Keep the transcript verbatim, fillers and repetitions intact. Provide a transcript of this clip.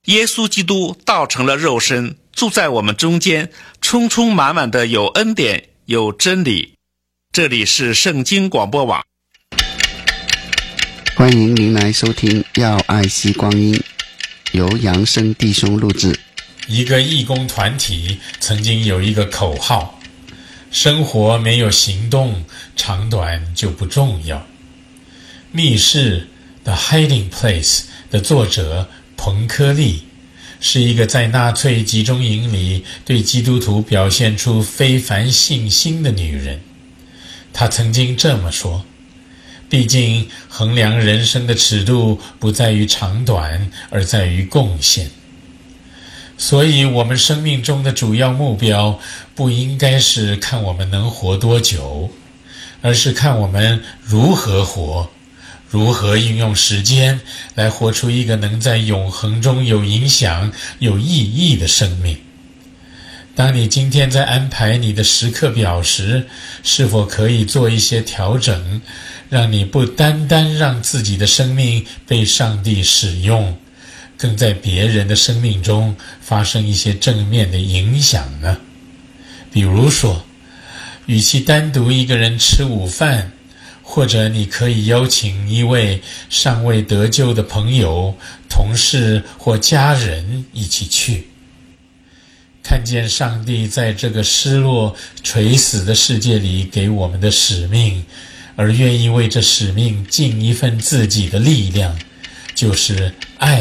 耶稣基督道成了肉身，住在我们中间，充充满满的有恩典，有真理。这里是圣经广播网， 欢迎您来收听要爱惜光阴，由扬声弟兄录制。 一个义工团体曾经有一个口号：生活没有行动，长短就不重要。密室 The Hiding Place 的作者彭科利是一个在纳粹集中营里对基督徒表现出非凡信心的女人。她曾经这么说：毕竟衡量人生的尺度不在于长短，而在于贡献。所以我们生命中的主要目标不应该是看我们能活多久，而是看我们如何活，如何运用时间来活出一个能在永恒中有影响、有意义的生命。当你今天在安排你的时刻表时，是否可以做一些调整，让你不单单让自己的生命被上帝使用，更在别人的生命中发生一些正面的影响呢？比如说，与其单独一个人吃午饭，或者你可以邀请一位尚未得救的朋友、同事或家人一起去。看见上帝在这个失落、垂死的世界里给我们的使命，而愿意为这使命尽一份自己的力量，就是爱